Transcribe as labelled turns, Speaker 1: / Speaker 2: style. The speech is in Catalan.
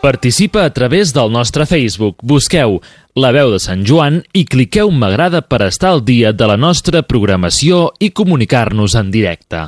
Speaker 1: Participa a través del nostre Facebook. Busqueu La Veu de Sant Joan i cliqueu m'agrada per estar al dia de la nostra programació i comunicar-nos en directe.